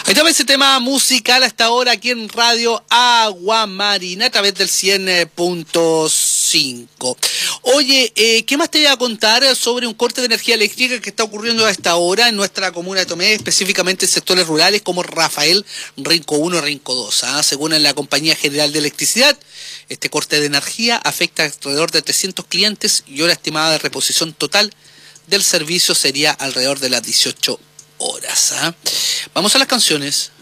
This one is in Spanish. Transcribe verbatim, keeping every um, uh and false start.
Estamos ese tema musical hasta ahora aquí en Radio Agua Marina a través del cien punto cinco. Oye, eh, ¿qué más te voy a contar sobre un corte de energía eléctrica que está ocurriendo a esta hora en nuestra comuna de Tomé, específicamente en sectores rurales como Rafael, Rinco uno y Rinco dos? ¿ah? Según la Compañía General de Electricidad, este corte de energía afecta a alrededor de trescientos clientes y hora estimada de reposición total del servicio sería alrededor de las dieciocho horas. ¿ah? Vamos a las canciones.